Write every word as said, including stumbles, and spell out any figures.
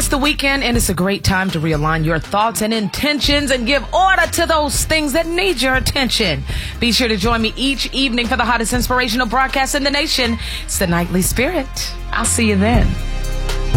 It's the weekend, and it's a great time to realign your thoughts and intentions and give order to those things that need your attention. Be sure to join me each evening for the hottest inspirational broadcast in the nation. It's the Nightly Spirit. I'll see you then.